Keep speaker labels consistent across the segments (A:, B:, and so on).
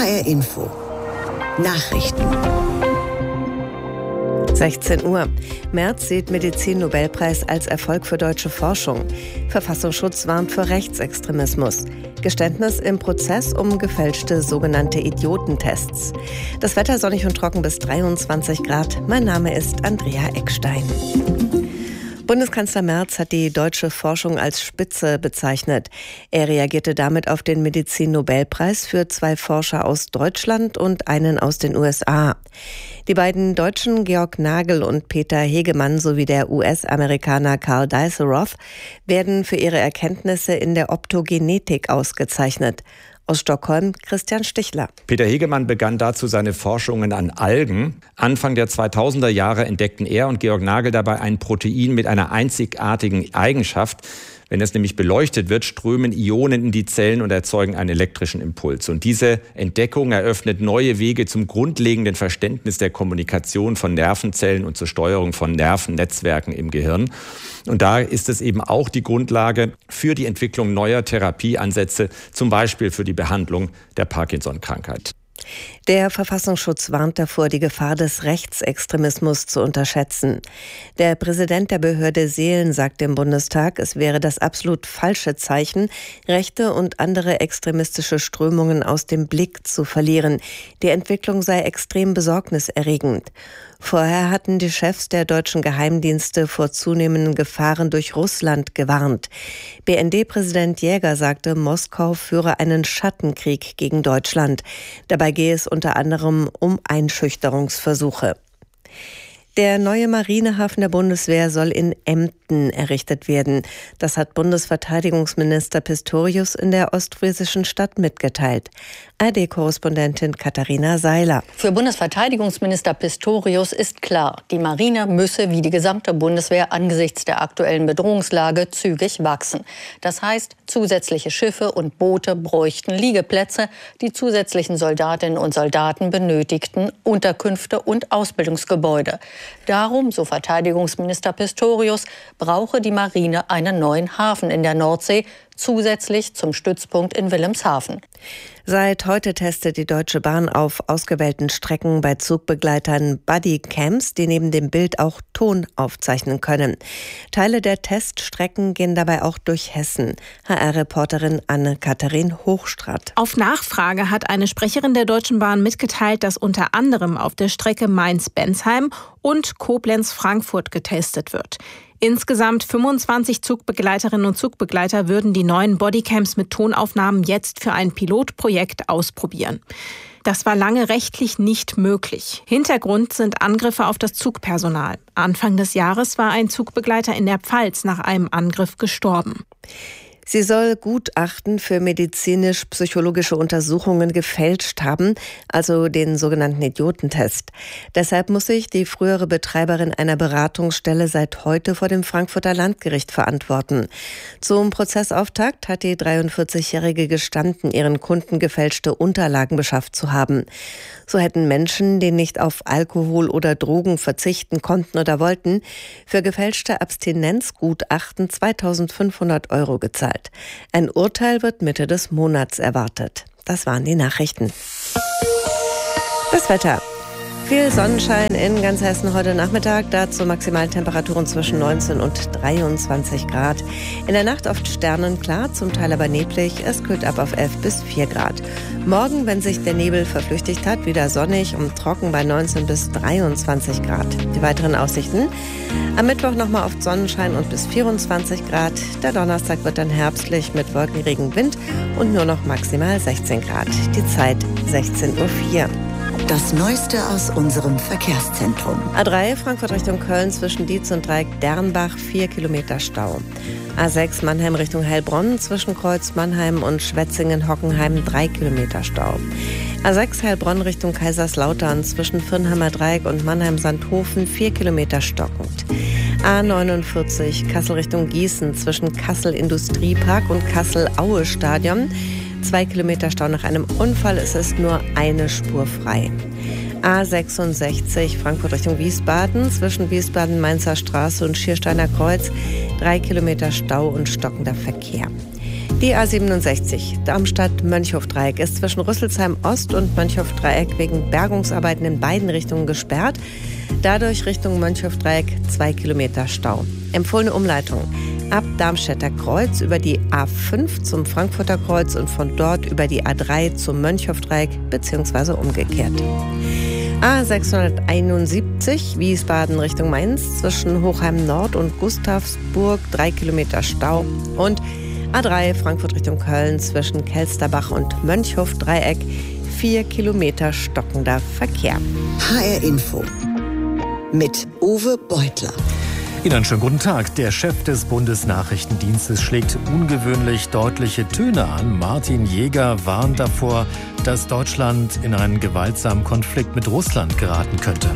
A: HR Info. Nachrichten.
B: 16 Uhr. Merz sieht Medizin-Nobelpreis als Erfolg für deutsche Forschung. Verfassungsschutz warnt vor Rechtsextremismus. Geständnis im Prozess um gefälschte sogenannte Idiotentests. Das Wetter sonnig und trocken bis 23 Grad. Mein Name ist Andrea Eckstein. Bundeskanzler Merz hat die deutsche Forschung als Spitze bezeichnet. Er reagierte damit auf den Medizin-Nobelpreis für 2 Forscher aus Deutschland und einen aus den USA. Die beiden Deutschen Georg Nagel und Peter Hegemann sowie der US-Amerikaner Karl Deisseroth werden für ihre Erkenntnisse in der Optogenetik ausgezeichnet. Aus Stockholm Christian Stichler.
C: Peter Hegemann begann dazu seine Forschungen an Algen. Anfang der 2000er Jahre entdeckten er und Georg Nagel dabei ein Protein mit einer einzigartigen Eigenschaft. Wenn es nämlich beleuchtet wird, strömen Ionen in die Zellen und erzeugen einen elektrischen Impuls. Und diese Entdeckung eröffnet neue Wege zum grundlegenden Verständnis der Kommunikation von Nervenzellen und zur Steuerung von Nervennetzwerken im Gehirn. Und da ist es eben auch die Grundlage für die Entwicklung neuer Therapieansätze, zum Beispiel für die Behandlung der Parkinson-Krankheit.
B: Der Verfassungsschutz warnt davor, die Gefahr des Rechtsextremismus zu unterschätzen. Der Präsident der Behörde Seelen sagte im Bundestag, es wäre das absolut falsche Zeichen, rechte und andere extremistische Strömungen aus dem Blick zu verlieren. Die Entwicklung sei extrem besorgniserregend. Vorher hatten die Chefs der deutschen Geheimdienste vor zunehmenden Gefahren durch Russland gewarnt. BND-Präsident Jäger sagte, Moskau führe einen Schattenkrieg gegen Deutschland. Dabei gehe es unter anderem um Einschüchterungsversuche. Der neue Marinehafen der Bundeswehr soll in Emden errichtet werden. Das hat Bundesverteidigungsminister Pistorius in der ostfriesischen Stadt mitgeteilt. ARD-Korrespondentin Katharina Seiler.
D: Für Bundesverteidigungsminister Pistorius ist klar, die Marine müsse wie die gesamte Bundeswehr angesichts der aktuellen Bedrohungslage zügig wachsen. Das heißt, zusätzliche Schiffe und Boote bräuchten Liegeplätze, die zusätzlichen Soldatinnen und Soldaten benötigten Unterkünfte und Ausbildungsgebäude. Darum, so Verteidigungsminister Pistorius, brauche die Marine einen neuen Hafen in der Nordsee, zusätzlich zum Stützpunkt in Wilhelmshaven.
B: Seit heute testet die Deutsche Bahn auf ausgewählten Strecken bei Zugbegleitern Bodycams, die neben dem Bild auch Ton aufzeichnen können. Teile der Teststrecken gehen dabei auch durch Hessen. HR-Reporterin Anne-Katharin Hochstraat.
E: Auf Nachfrage hat eine Sprecherin der Deutschen Bahn mitgeteilt, dass unter anderem auf der Strecke Mainz-Bensheim und Koblenz-Frankfurt getestet wird. Insgesamt 25 Zugbegleiterinnen und Zugbegleiter würden die neuen Bodycams mit Tonaufnahmen jetzt für ein Pilotprojekt ausprobieren. Das war lange rechtlich nicht möglich. Hintergrund sind Angriffe auf das Zugpersonal. Anfang des Jahres war ein Zugbegleiter in der Pfalz nach einem Angriff gestorben.
B: Sie soll Gutachten für medizinisch-psychologische Untersuchungen gefälscht haben, also den sogenannten Idiotentest. Deshalb muss sich die frühere Betreiberin einer Beratungsstelle seit heute vor dem Frankfurter Landgericht verantworten. Zum Prozessauftakt hat die 43-Jährige gestanden, ihren Kunden gefälschte Unterlagen beschafft zu haben. So hätten Menschen, die nicht auf Alkohol oder Drogen verzichten konnten oder wollten, für gefälschte Abstinenzgutachten 2.500 € gezahlt. Ein Urteil wird Mitte des Monats erwartet. Das waren die Nachrichten. Das Wetter. Viel Sonnenschein in ganz Hessen heute Nachmittag, dazu Maximaltemperaturen zwischen 19 und 23 Grad. In der Nacht oft sternenklar, zum Teil aber neblig, es kühlt ab auf 11 bis 4 Grad. Morgen, wenn sich der Nebel verflüchtigt hat, wieder sonnig und trocken bei 19 bis 23 Grad. Die weiteren Aussichten: am Mittwoch nochmal oft Sonnenschein und bis 24 Grad. Der Donnerstag wird dann herbstlich mit wolkenregem Wind und nur noch maximal 16 Grad. Die Zeit 16:04 Uhr.
A: Das Neueste aus unserem Verkehrszentrum.
B: A3 Frankfurt Richtung Köln zwischen Dietz und Dreieck-Dernbach 4 Kilometer Stau. A6 Mannheim Richtung Heilbronn zwischen Kreuz Mannheim und Schwetzingen-Hockenheim 3 Kilometer Stau. A6 Heilbronn Richtung Kaiserslautern zwischen Firnheimer Dreieck und Mannheim-Sandhofen 4 Kilometer stockend. A49 Kassel Richtung Gießen zwischen Kassel Industriepark und Kassel Aue Stadion 2 Kilometer Stau nach einem Unfall, es ist nur eine Spur frei. A66 Frankfurt Richtung Wiesbaden zwischen Wiesbaden-Mainzer Straße und Schiersteiner Kreuz 3 Kilometer Stau und stockender Verkehr. Die A67 Darmstadt-Mönchhof-Dreieck ist zwischen Rüsselsheim-Ost und Mönchhof-Dreieck wegen Bergungsarbeiten in beiden Richtungen gesperrt. Dadurch Richtung Mönchhof-Dreieck 2 Kilometer Stau. Empfohlene Umleitung: ab Darmstädter Kreuz über die A5 zum Frankfurter Kreuz und von dort über die A3 zum Mönchhof-Dreieck bzw. umgekehrt. A671 Wiesbaden Richtung Mainz zwischen Hochheim Nord und Gustavsburg 3 Kilometer Stau und A3 Frankfurt Richtung Köln zwischen Kelsterbach und Mönchhof-Dreieck 4 Kilometer stockender Verkehr.
A: HR Info mit Uwe Beutler.
F: Ihnen einen schönen guten Tag. Der Chef des Bundesnachrichtendienstes schlägt ungewöhnlich deutliche Töne an. Martin Jäger warnt davor, dass Deutschland in einen gewaltsamen Konflikt mit Russland geraten könnte.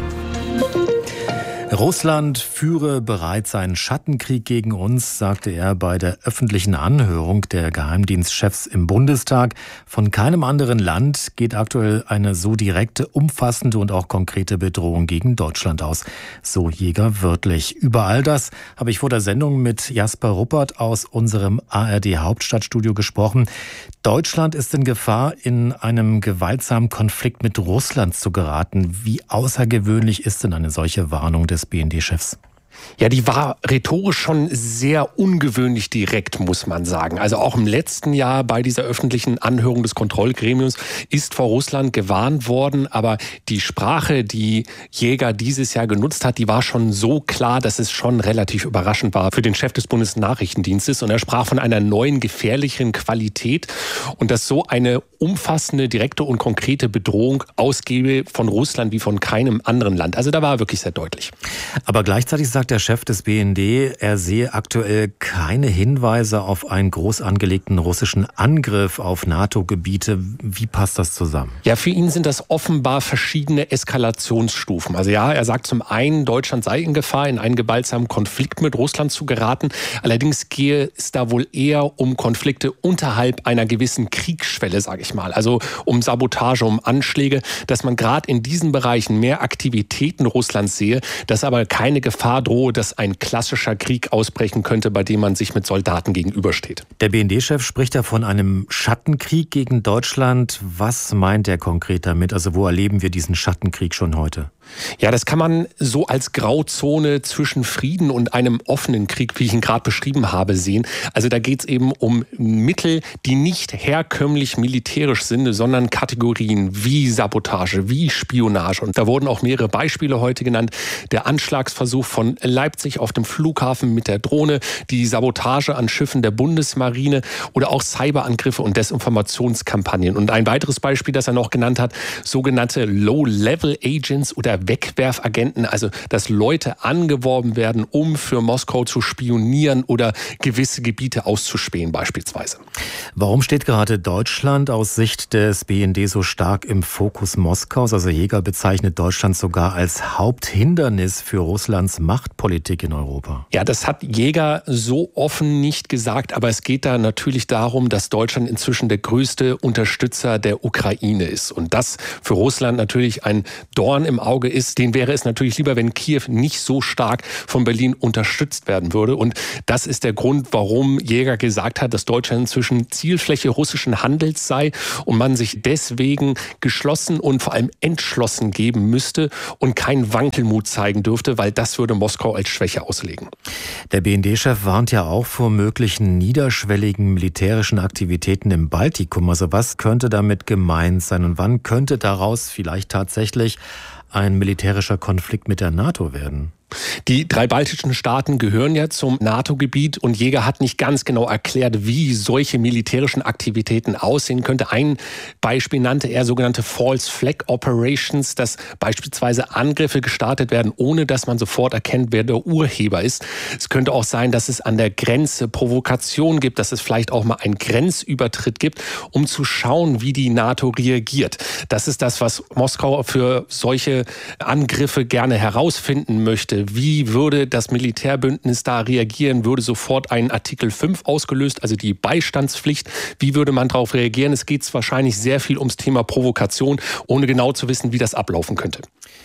F: Russland führe bereits einen Schattenkrieg gegen uns, sagte er bei der öffentlichen Anhörung der Geheimdienstchefs im Bundestag. Von keinem anderen Land geht aktuell eine so direkte, umfassende und auch konkrete Bedrohung gegen Deutschland aus. So Jäger wörtlich. Über all das habe ich vor der Sendung mit Jasper Ruppert aus unserem ARD-Hauptstadtstudio gesprochen. Deutschland ist in Gefahr, in einem gewaltsamen Konflikt mit Russland zu geraten. Wie außergewöhnlich ist denn eine solche Warnung des BND-Chefs?
G: Ja, die war rhetorisch schon sehr ungewöhnlich direkt, muss man sagen. Also auch im letzten Jahr bei dieser öffentlichen Anhörung des Kontrollgremiums ist vor Russland gewarnt worden. Aber die Sprache, die Jäger dieses Jahr genutzt hat, die war schon so klar, dass es schon relativ überraschend war für den Chef des Bundesnachrichtendienstes. Und er sprach von einer neuen, gefährlichen Qualität und dass so eine umfassende, direkte und konkrete Bedrohung ausgehe von Russland wie von keinem anderen Land. Also da war er wirklich sehr deutlich.
F: Aber gleichzeitig sagt der Chef des BND, er sehe aktuell keine Hinweise auf einen groß angelegten russischen Angriff auf NATO-Gebiete. Wie passt das zusammen?
G: Ja, für ihn sind das offenbar verschiedene Eskalationsstufen. Also ja, er sagt zum einen, Deutschland sei in Gefahr, in einen gewaltsamen Konflikt mit Russland zu geraten. Allerdings gehe es da wohl eher um Konflikte unterhalb einer gewissen Kriegsschwelle, sage ich mal. Also um Sabotage, um Anschläge, dass man gerade in diesen Bereichen mehr Aktivitäten Russlands sehe, dass aber keine Gefahr drohe, dass ein klassischer Krieg ausbrechen könnte, bei dem man sich mit Soldaten gegenübersteht.
F: Der BND-Chef spricht ja von einem Schattenkrieg gegen Deutschland. Was meint er konkret damit? Also wo erleben wir diesen Schattenkrieg schon heute?
G: Ja, das kann man so als Grauzone zwischen Frieden und einem offenen Krieg, wie ich ihn gerade beschrieben habe, sehen. Also da geht es eben um Mittel, die nicht herkömmlich militärisch sind, sondern Kategorien wie Sabotage, wie Spionage. Und da wurden auch mehrere Beispiele heute genannt. Der Anschlagsversuch von Leipzig auf dem Flughafen mit der Drohne, die Sabotage an Schiffen der Bundesmarine oder auch Cyberangriffe und Desinformationskampagnen. Und ein weiteres Beispiel, das er noch genannt hat, sogenannte Low-Level-Agents oder Wegwerfagenten, also dass Leute angeworben werden, um für Moskau zu spionieren oder gewisse Gebiete auszuspähen beispielsweise.
F: Warum steht gerade Deutschland aus Sicht des BND so stark im Fokus Moskaus? Also Jäger bezeichnet Deutschland sogar als Haupthindernis für Russlands Machtpolitik in Europa.
G: Ja, das hat Jäger so offen nicht gesagt, aber es geht da natürlich darum, dass Deutschland inzwischen der größte Unterstützer der Ukraine ist. Und das für Russland natürlich ein Dorn im Auge ist. Denen wäre es natürlich lieber, wenn Kiew nicht so stark von Berlin unterstützt werden würde. Und das ist der Grund, warum Jäger gesagt hat, dass Deutschland inzwischen Zielfläche russischen Handels sei und man sich deswegen geschlossen und vor allem entschlossen geben müsste und keinen Wankelmut zeigen dürfte, weil das würde Moskau als Schwäche auslegen.
F: Der BND-Chef warnt ja auch vor möglichen niederschwelligen militärischen Aktivitäten im Baltikum. Also was könnte damit gemeint sein und wann könnte daraus vielleicht tatsächlich ein militärischer Konflikt mit der NATO werden?
G: Die 3 baltischen Staaten gehören ja zum NATO-Gebiet und Jäger hat nicht ganz genau erklärt, wie solche militärischen Aktivitäten aussehen könnte. Ein Beispiel nannte er sogenannte False Flag Operations, dass beispielsweise Angriffe gestartet werden, ohne dass man sofort erkennt, wer der Urheber ist. Es könnte auch sein, dass es an der Grenze Provokation gibt, dass es vielleicht auch mal einen Grenzübertritt gibt, um zu schauen, wie die NATO reagiert. Das ist das, was Moskau für solche Angriffe gerne herausfinden möchte. Wie würde das Militärbündnis da reagieren? Würde sofort ein Artikel 5 ausgelöst, also die Beistandspflicht? Wie würde man darauf reagieren? Es geht wahrscheinlich sehr viel ums Thema Provokation, ohne genau zu wissen, wie das ablaufen könnte.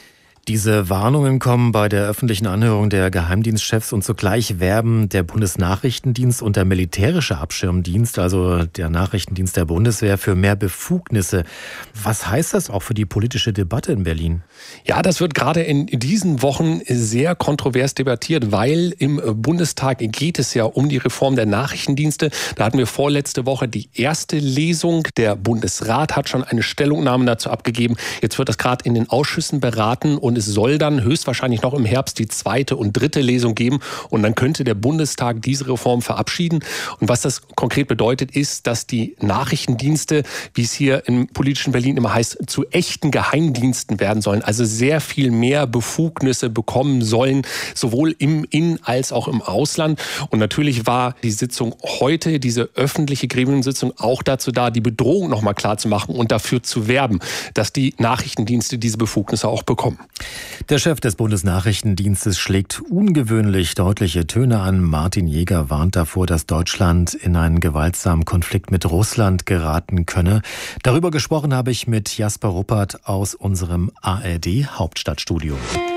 F: Diese Warnungen kommen bei der öffentlichen Anhörung der Geheimdienstchefs und zugleich werben der Bundesnachrichtendienst und der militärische Abschirmdienst, also der Nachrichtendienst der Bundeswehr, für mehr Befugnisse. Was heißt das auch für die politische Debatte in Berlin?
G: Ja, das wird gerade in diesen Wochen sehr kontrovers debattiert, weil im Bundestag geht es ja um die Reform der Nachrichtendienste. Da hatten wir vorletzte Woche die erste Lesung. Der Bundesrat hat schon eine Stellungnahme dazu abgegeben. Jetzt wird das gerade in den Ausschüssen beraten und es soll dann höchstwahrscheinlich noch im Herbst die zweite und dritte Lesung geben. Und dann könnte der Bundestag diese Reform verabschieden. Und was das konkret bedeutet, ist, dass die Nachrichtendienste, wie es hier im politischen Berlin immer heißt, zu echten Geheimdiensten werden sollen. Also sehr viel mehr Befugnisse bekommen sollen, sowohl im In- als auch im Ausland. Und natürlich war die Sitzung heute, diese öffentliche Gremiensitzung, auch dazu da, die Bedrohung nochmal klar zu machen und dafür zu werben, dass die Nachrichtendienste diese Befugnisse auch bekommen.
F: Der Chef des Bundesnachrichtendienstes schlägt ungewöhnlich deutliche Töne an. Martin Jäger warnt davor, dass Deutschland in einen gewaltsamen Konflikt mit Russland geraten könne. Darüber gesprochen habe ich mit Jasper Ruppert aus unserem ARD-Hauptstadtstudio.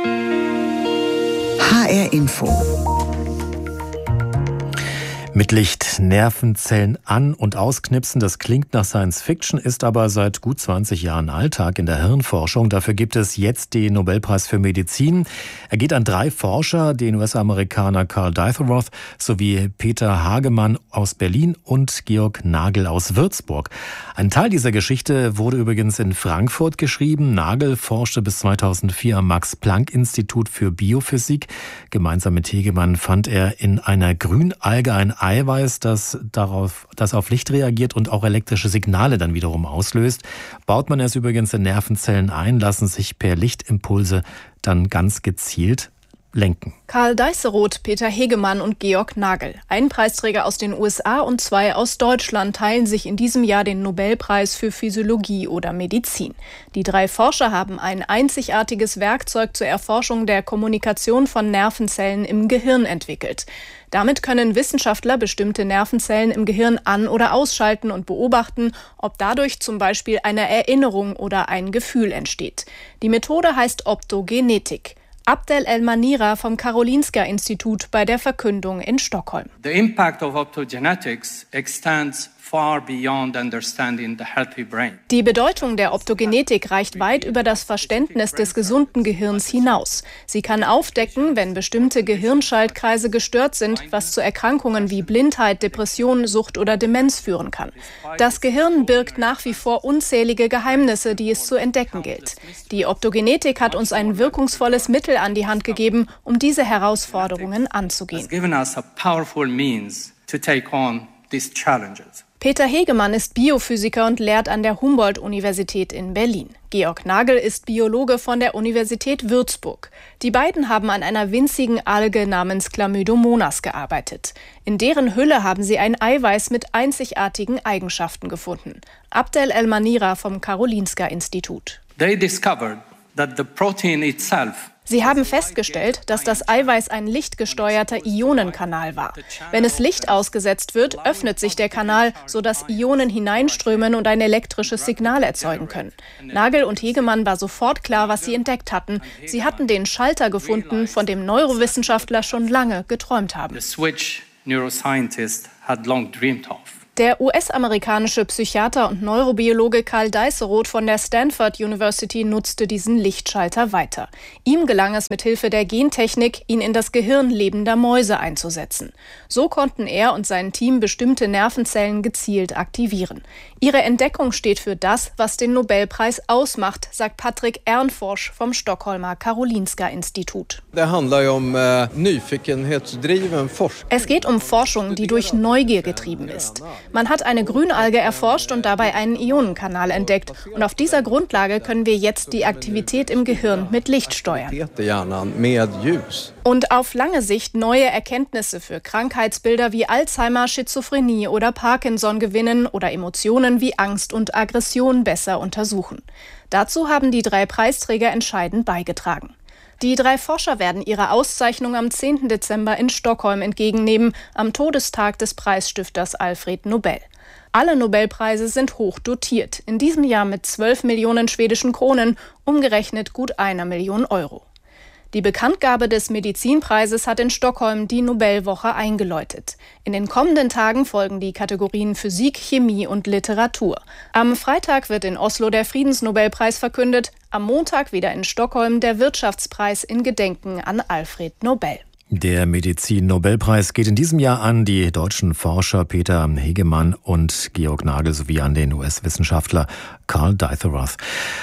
A: HR Info.
F: Mit Licht Nervenzellen an- und ausknipsen, das klingt nach Science Fiction, ist aber seit gut 20 Jahren Alltag in der Hirnforschung. Dafür gibt es jetzt den Nobelpreis für Medizin. Er geht an 3 Forscher, den US-Amerikaner Karl Deisseroth sowie Peter Hagemann aus Berlin und Georg Nagel aus Würzburg. Ein Teil dieser Geschichte wurde übrigens in Frankfurt geschrieben. Nagel forschte bis 2004 am Max-Planck-Institut für Biophysik. Gemeinsam mit Hegemann fand er in einer Grünalge ein Eiweiß, das auf Licht reagiert und auch elektrische Signale dann wiederum auslöst. Baut man es übrigens in Nervenzellen ein, lassen sich per Lichtimpulse dann ganz gezielt lenken.
H: Karl Deisseroth, Peter Hegemann und Georg Nagel. Ein Preisträger aus den USA und 2 aus Deutschland teilen sich in diesem Jahr den Nobelpreis für Physiologie oder Medizin. Die 3 Forscher haben ein einzigartiges Werkzeug zur Erforschung der Kommunikation von Nervenzellen im Gehirn entwickelt. Damit können Wissenschaftler bestimmte Nervenzellen im Gehirn an- oder ausschalten und beobachten, ob dadurch zum Beispiel eine Erinnerung oder ein Gefühl entsteht. Die Methode heißt Optogenetik. Abdel El-Manira vom Karolinska-Institut bei der Verkündung in Stockholm.
I: The impact of optogenetics extends far beyond understanding the healthy brain.
H: Die Bedeutung der Optogenetik reicht weit über das Verständnis des gesunden Gehirns hinaus. Sie kann aufdecken, wenn bestimmte Gehirnschaltkreise gestört sind, was zu Erkrankungen wie Blindheit, Depression, Sucht oder Demenz führen kann. Das Gehirn birgt nach wie vor unzählige Geheimnisse, die es zu entdecken gilt. Die Optogenetik hat uns ein wirkungsvolles Mittel an die Hand gegeben, um diese Herausforderungen anzugehen. Peter Hegemann ist Biophysiker und lehrt an der Humboldt-Universität in Berlin. Georg Nagel ist Biologe von der Universität Würzburg. Die beiden haben an einer winzigen Alge namens Chlamydomonas gearbeitet. In deren Hülle haben sie ein Eiweiß mit einzigartigen Eigenschaften gefunden. Abdel El-Manira vom Karolinska-Institut.
I: They discovered that the protein itself.
H: Sie haben festgestellt, dass das Eiweiß ein lichtgesteuerter Ionenkanal war. Wenn es Licht ausgesetzt wird, öffnet sich der Kanal, sodass Ionen hineinströmen und ein elektrisches Signal erzeugen können. Nagel und Hegemann war sofort klar, was sie entdeckt hatten. Sie hatten den Schalter gefunden, von dem Neurowissenschaftler schon lange geträumt haben.
I: The switch neuroscientists had long dreamed of.
H: Der US-amerikanische Psychiater und Neurobiologe Karl Deisseroth von der Stanford University nutzte diesen Lichtschalter weiter. Ihm gelang es mithilfe der Gentechnik, ihn in das Gehirn lebender Mäuse einzusetzen. So konnten er und sein Team bestimmte Nervenzellen gezielt aktivieren. Ihre Entdeckung steht für das, was den Nobelpreis ausmacht, sagt Patrick Ernforsch vom Stockholmer Karolinska-Institut. Es geht um Forschung, die durch Neugier getrieben ist. Man hat eine Grünalge erforscht und dabei einen Ionenkanal entdeckt. Und auf dieser Grundlage können wir jetzt die Aktivität im Gehirn mit Licht steuern. Und auf lange Sicht neue Erkenntnisse für Krankheitsbilder wie Alzheimer, Schizophrenie oder Parkinson gewinnen oder Emotionen wie Angst und Aggression besser untersuchen. Dazu haben die 3 Preisträger entscheidend beigetragen. Die 3 Forscher werden ihre Auszeichnung am 10. Dezember in Stockholm entgegennehmen, am Todestag des Preisstifters Alfred Nobel. Alle Nobelpreise sind hoch dotiert. In diesem Jahr mit 12 Millionen schwedischen Kronen, umgerechnet gut 1 Million Euro. Die Bekanntgabe des Medizinpreises hat in Stockholm die Nobelwoche eingeläutet. In den kommenden Tagen folgen die Kategorien Physik, Chemie und Literatur. Am Freitag wird in Oslo der Friedensnobelpreis verkündet, am Montag wieder in Stockholm der Wirtschaftspreis in Gedenken an Alfred Nobel.
F: Der Medizin-Nobelpreis geht in diesem Jahr an die deutschen Forscher Peter Hegemann und Georg Nagel sowie an den US-Wissenschaftler Carl Deitherroth.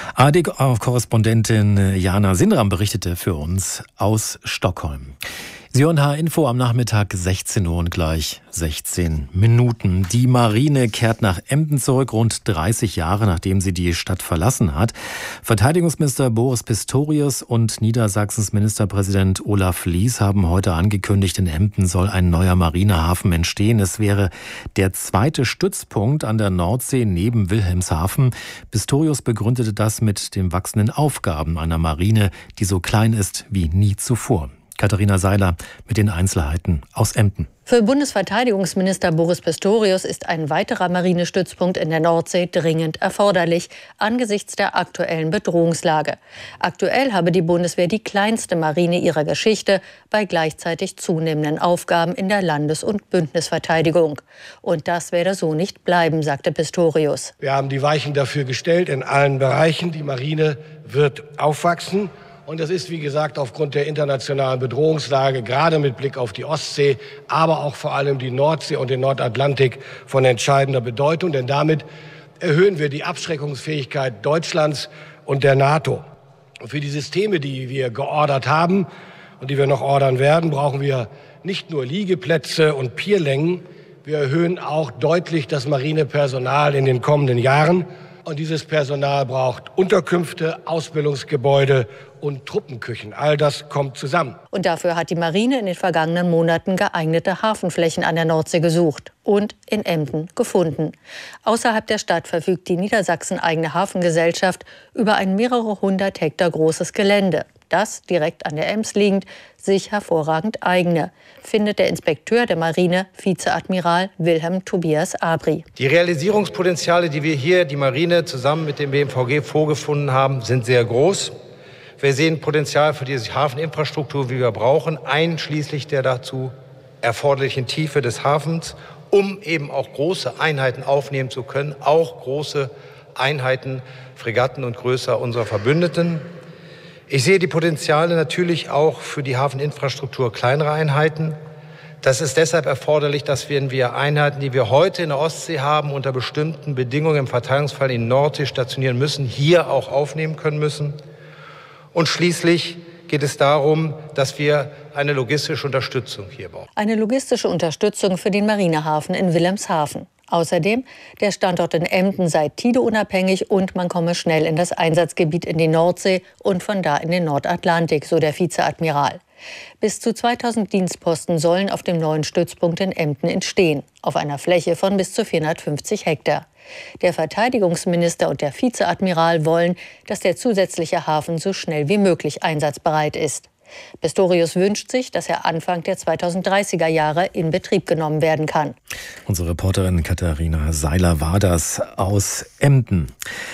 F: ARD-Korrespondentin Jana Sinram berichtete für uns aus Stockholm. Sie hören H-Info am Nachmittag 16 Uhr und gleich 16 Minuten. Die Marine kehrt nach Emden zurück, rund 30 Jahre nachdem sie die Stadt verlassen hat. Verteidigungsminister Boris Pistorius und Niedersachsens Ministerpräsident Olaf Lies haben heute angekündigt, in Emden soll ein neuer Marinehafen entstehen. Es wäre der zweite Stützpunkt an der Nordsee neben Wilhelmshaven. Pistorius begründete das mit den wachsenden Aufgaben einer Marine, die so klein ist wie nie zuvor. Katharina Seiler mit den Einzelheiten aus Emden.
D: Für Bundesverteidigungsminister Boris Pistorius ist ein weiterer Marinestützpunkt in der Nordsee dringend erforderlich, angesichts der aktuellen Bedrohungslage. Aktuell habe die Bundeswehr die kleinste Marine ihrer Geschichte bei gleichzeitig zunehmenden Aufgaben in der Landes- und Bündnisverteidigung. Und das werde so nicht bleiben, sagte Pistorius.
J: Wir haben die Weichen dafür gestellt in allen Bereichen. Die Marine wird aufwachsen. Und das ist, wie gesagt, aufgrund der internationalen Bedrohungslage, gerade mit Blick auf die Ostsee, aber auch vor allem die Nordsee und den Nordatlantik von entscheidender Bedeutung. Denn damit erhöhen wir die Abschreckungsfähigkeit Deutschlands und der NATO. Und für die Systeme, die wir geordert haben und die wir noch ordern werden, brauchen wir nicht nur Liegeplätze und Pierlängen. Wir erhöhen auch deutlich das Marinepersonal in den kommenden Jahren. Und dieses Personal braucht Unterkünfte, Ausbildungsgebäude und Truppenküchen. All das kommt zusammen.
D: Und dafür hat die Marine in den vergangenen Monaten geeignete Hafenflächen an der Nordsee gesucht und in Emden gefunden. Außerhalb der Stadt verfügt die Niedersachsen-eigene Hafengesellschaft über ein mehrere hundert Hektar großes Gelände, das direkt an der Ems liegend sich hervorragend eigne, findet der Inspekteur der Marine, Vizeadmiral Wilhelm Tobias Abri.
K: Die Realisierungspotenziale, die wir hier, die Marine, zusammen mit dem BMVG vorgefunden haben, sind sehr groß. Wir sehen Potenzial für die Hafeninfrastruktur, wie wir brauchen, einschließlich der dazu erforderlichen Tiefe des Hafens, um eben auch große Einheiten aufnehmen zu können, auch große Einheiten, Fregatten und größer unserer Verbündeten. Ich sehe die Potenziale natürlich auch für die Hafeninfrastruktur kleinerer Einheiten. Das ist deshalb erforderlich, dass wir Einheiten, die wir heute in der Ostsee haben, unter bestimmten Bedingungen im Verteidigungsfall in Nordsee stationieren müssen, hier auch aufnehmen können müssen. Und schließlich geht es darum, dass wir eine logistische Unterstützung hier brauchen.
D: Eine logistische Unterstützung für den Marinehafen in Wilhelmshaven. Außerdem, der Standort in Emden sei tideunabhängig und man komme schnell in das Einsatzgebiet in die Nordsee und von da in den Nordatlantik, so der Vizeadmiral. Bis zu 2000 Dienstposten sollen auf dem neuen Stützpunkt in Emden entstehen, auf einer Fläche von bis zu 450 Hektar. Der Verteidigungsminister und der Vizeadmiral wollen, dass der zusätzliche Hafen so schnell wie möglich einsatzbereit ist. Pistorius wünscht sich, dass er Anfang der 2030er Jahre in Betrieb genommen werden kann.
F: Unsere Reporterin Katharina Seiler war das aus Emden.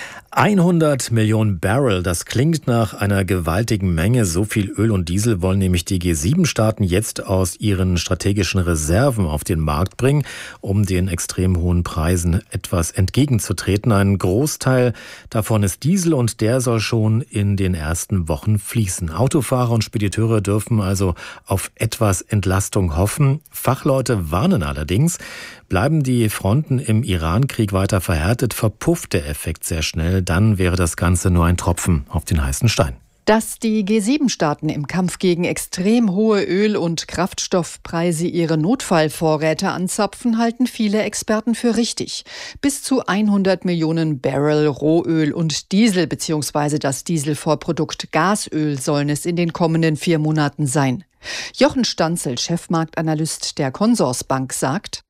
F: 100 Millionen Barrel, das klingt nach einer gewaltigen Menge. So viel Öl und Diesel wollen nämlich die G7-Staaten jetzt aus ihren strategischen Reserven auf den Markt bringen, um den extrem hohen Preisen etwas entgegenzutreten. Ein Großteil davon ist Diesel und der soll schon in den ersten Wochen fließen. Autofahrer und Spediteure dürfen also auf etwas Entlastung hoffen. Fachleute warnen allerdings, bleiben die Fronten im Iran-Krieg weiter verhärtet, verpufft der Effekt sehr schnell. Dann wäre das Ganze nur ein Tropfen auf den heißen Stein.
L: Dass die G7-Staaten im Kampf gegen extrem hohe Öl- und Kraftstoffpreise ihre Notfallvorräte anzapfen, halten viele Experten für richtig. Bis zu 100 Millionen Barrel Rohöl und Diesel bzw. das Dieselvorprodukt Gasöl sollen es in den kommenden 4 Monaten sein. Jochen Stanzel, Chefmarktanalyst der Consorsbank, sagt: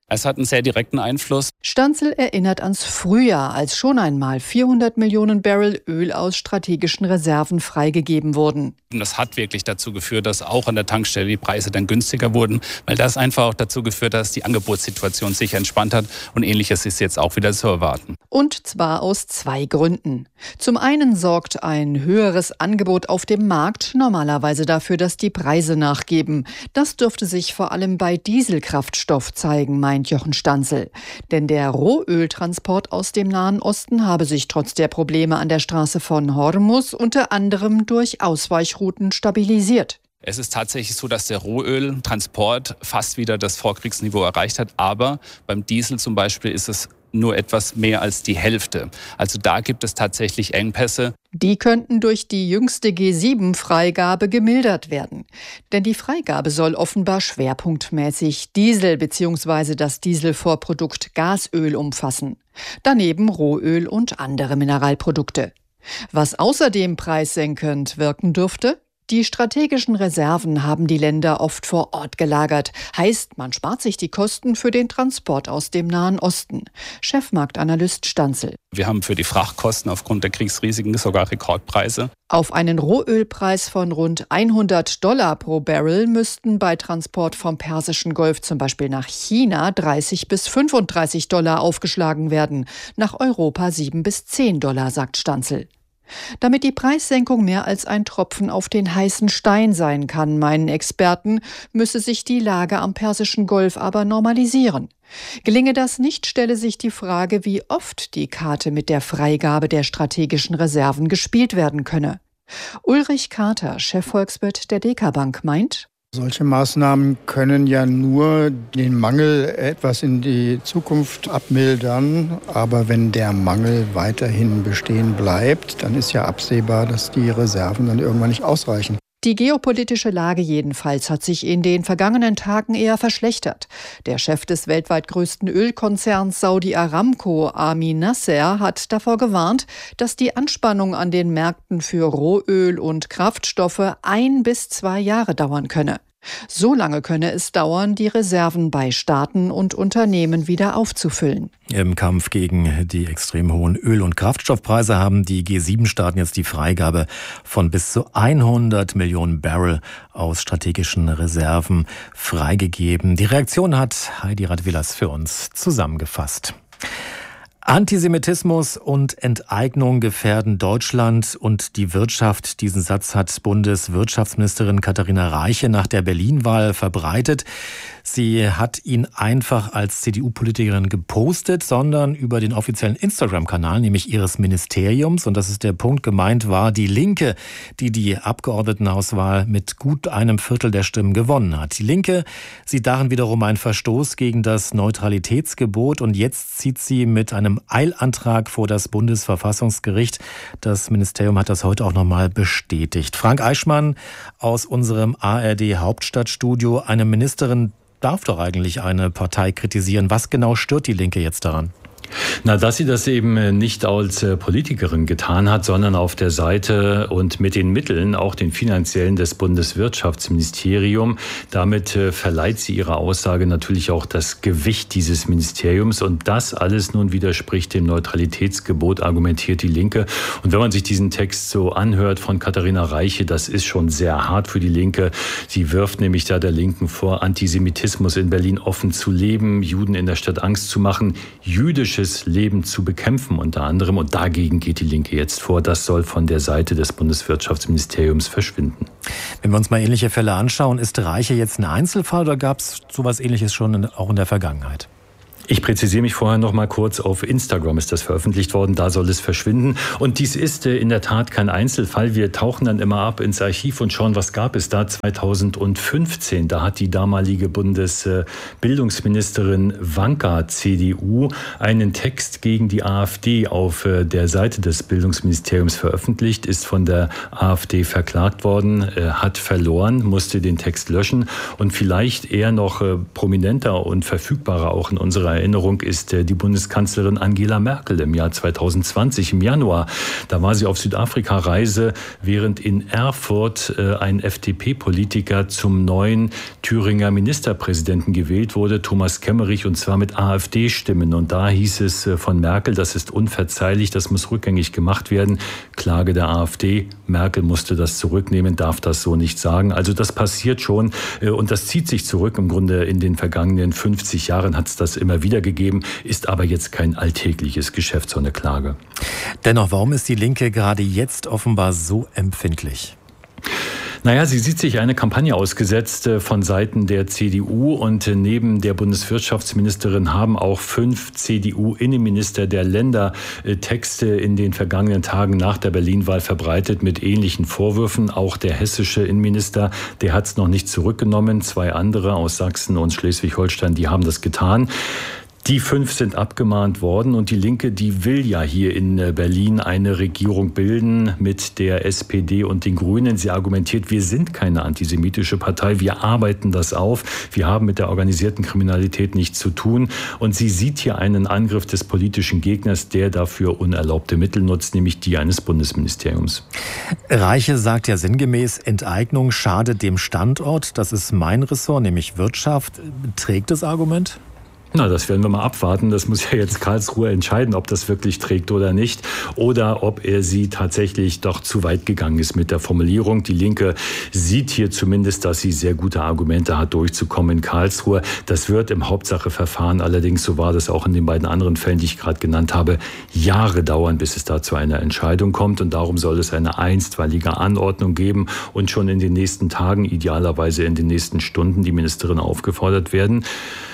M: Es hat einen sehr direkten Einfluss.
L: Stanzel erinnert ans Frühjahr, als schon einmal 400 Millionen Barrel Öl aus strategischen Reserven freigegeben wurden.
M: Und das hat wirklich dazu geführt, dass auch an der Tankstelle die Preise dann günstiger wurden, weil das einfach auch dazu geführt hat, dass die Angebotssituation sich entspannt hat. Und Ähnliches ist jetzt auch wieder zu erwarten.
L: Und zwar aus 2 Gründen. Zum einen sorgt ein höheres Angebot auf dem Markt normalerweise dafür, dass die Preise nachgeben. Das dürfte sich vor allem bei Dieselkraftstoff zeigen, meint Jochen Stanzel. Denn der Rohöltransport aus dem Nahen Osten habe sich trotz der Probleme an der Straße von Hormuz unter anderem durch Ausweichrouten stabilisiert.
M: Es ist tatsächlich so, dass der Rohöltransport fast wieder das Vorkriegsniveau erreicht hat. Aber beim Diesel zum Beispiel ist es nur etwas mehr als die Hälfte. Also da gibt es tatsächlich Engpässe.
L: Die könnten durch die jüngste G7-Freigabe gemildert werden. Denn die Freigabe soll offenbar schwerpunktmäßig Diesel bzw. das Dieselvorprodukt Gasöl umfassen. Daneben Rohöl und andere Mineralprodukte. Was außerdem preissenkend wirken dürfte? Die strategischen Reserven haben die Länder oft vor Ort gelagert. Heißt, man spart sich die Kosten für den Transport aus dem Nahen Osten. Chefmarktanalyst Stanzel.
M: Wir haben für die Frachtkosten aufgrund der Kriegsrisiken sogar Rekordpreise.
L: Auf einen Rohölpreis von rund $100 pro Barrel müssten bei Transport vom Persischen Golf zum Beispiel nach China $30 bis $35 aufgeschlagen werden. Nach Europa $7 bis $10, sagt Stanzel. Damit die Preissenkung mehr als ein Tropfen auf den heißen Stein sein kann, meinen Experten, müsse sich die Lage am Persischen Golf aber normalisieren. Gelinge das nicht, stelle sich die Frage, wie oft die Karte mit der Freigabe der strategischen Reserven gespielt werden könne. Ulrich Carter, Chefvolkswirt der DK Bank, meint:
N: Solche Maßnahmen können ja nur den Mangel etwas in die Zukunft abmildern. Aber wenn der Mangel weiterhin bestehen bleibt, dann ist ja absehbar, dass die Reserven dann irgendwann nicht ausreichen.
L: Die geopolitische Lage jedenfalls hat sich in den vergangenen Tagen eher verschlechtert. Der Chef des weltweit größten Ölkonzerns Saudi Aramco, Amin Nasser, hat davor gewarnt, dass die Anspannung an den Märkten für Rohöl und Kraftstoffe 1 bis 2 Jahre dauern könne. So lange könne es dauern, die Reserven bei Staaten und Unternehmen wieder aufzufüllen.
F: Im Kampf gegen die extrem hohen Öl- und Kraftstoffpreise haben die G7-Staaten jetzt die Freigabe von bis zu 100 Millionen Barrel aus strategischen Reserven freigegeben. Die Reaktion hat Heidi Radwilas für uns zusammengefasst. Antisemitismus und Enteignung gefährden Deutschland und die Wirtschaft. Diesen Satz hat Bundeswirtschaftsministerin Katharina Reiche nach der Berlin-Wahl verbreitet. Sie hat ihn einfach als CDU-Politikerin gepostet, sondern über den offiziellen Instagram-Kanal, nämlich ihres Ministeriums. Und das ist der Punkt. Gemeint war die Linke, die die Abgeordnetenhauswahl mit gut einem Viertel der Stimmen gewonnen hat. Die Linke sieht darin wiederum einen Verstoß gegen das Neutralitätsgebot. Und jetzt zieht sie mit einem Eilantrag vor das Bundesverfassungsgericht. Das Ministerium hat das heute auch nochmal bestätigt. Frank Eichmann aus unserem ARD-Hauptstadtstudio. Eine Ministerin darf doch eigentlich eine Partei kritisieren. Was genau stört die Linke jetzt daran?
O: Na, dass sie das eben nicht als Politikerin getan hat, sondern auf der Seite und mit den Mitteln, auch den finanziellen, des Bundeswirtschaftsministeriums. Damit verleiht sie ihrer Aussage natürlich auch das Gewicht dieses Ministeriums. Und das alles nun widerspricht dem Neutralitätsgebot, argumentiert die Linke. Und wenn man sich diesen Text so anhört von Katharina Reiche, das ist schon sehr hart für die Linke. Sie wirft nämlich da der Linken vor, Antisemitismus in Berlin offen zu leben, Juden in der Stadt Angst zu machen, jüdisches Leben zu bekämpfen unter anderem. Und dagegen geht die Linke jetzt vor. Das soll von der Seite des Bundeswirtschaftsministeriums verschwinden.
F: Wenn wir uns mal ähnliche Fälle anschauen, ist Reiche jetzt ein Einzelfall oder gab es sowas Ähnliches schon auch in der Vergangenheit?
O: Ich präzisiere mich vorher noch mal kurz. Auf Instagram ist das veröffentlicht worden. Da soll es verschwinden. Und dies ist in der Tat kein Einzelfall. Wir tauchen dann immer ab ins Archiv und schauen, was gab es da 2015. Da hat die damalige Bundesbildungsministerin Wanka, CDU, einen Text gegen die AfD auf der Seite des Bildungsministeriums veröffentlicht, ist von der AfD verklagt worden, hat verloren, musste den Text löschen und vielleicht eher noch prominenter und verfügbarer auch in unserer Erinnerung ist die Bundeskanzlerin Angela Merkel im Jahr 2020, im Januar. Da war sie auf Südafrika-Reise, während in Erfurt ein FDP-Politiker zum neuen Thüringer Ministerpräsidenten gewählt wurde, Thomas Kemmerich, und zwar mit AfD-Stimmen. Und da hieß es von Merkel, das ist unverzeihlich, das muss rückgängig gemacht werden. Klage der AfD, Merkel musste das zurücknehmen, darf das so nicht sagen. Also das passiert schon und das zieht sich zurück. Im Grunde in den vergangenen 50 Jahren hat es das immer wieder gegeben, ist aber jetzt kein alltägliches Geschäft, so eine Klage.
F: Dennoch, warum ist die Linke gerade jetzt offenbar so empfindlich?
O: Naja, sie sieht sich eine Kampagne ausgesetzt von Seiten der CDU und neben der Bundeswirtschaftsministerin haben auch 5 CDU-Innenminister der Länder Texte in den vergangenen Tagen nach der Berlin-Wahl verbreitet mit ähnlichen Vorwürfen. Auch der hessische Innenminister, der hat es noch nicht zurückgenommen. 2 andere aus Sachsen und Schleswig-Holstein, die haben das getan. Die 5 sind abgemahnt worden und die Linke, die will ja hier in Berlin eine Regierung bilden mit der SPD und den Grünen. Sie argumentiert, wir sind keine antisemitische Partei, wir arbeiten das auf, wir haben mit der organisierten Kriminalität nichts zu tun. Und sie sieht hier einen Angriff des politischen Gegners, der dafür unerlaubte Mittel nutzt, nämlich die eines Bundesministeriums.
F: Reiche sagt ja sinngemäß, Enteignung schadet dem Standort. Das ist mein Ressort, nämlich Wirtschaft. Trägt das Argument?
O: Na, das werden wir mal abwarten. Das muss ja jetzt Karlsruhe entscheiden, ob das wirklich trägt oder nicht. Oder ob sie tatsächlich doch zu weit gegangen ist mit der Formulierung. Die Linke sieht hier zumindest, dass sie sehr gute Argumente hat, durchzukommen in Karlsruhe. Das wird im Hauptsacheverfahren allerdings, so war das auch in den beiden anderen Fällen, die ich gerade genannt habe, Jahre dauern, bis es da zu einer Entscheidung kommt. Und darum soll es eine einstweilige Anordnung geben und schon in den nächsten Tagen, idealerweise in den nächsten Stunden, die Ministerin aufgefordert werden,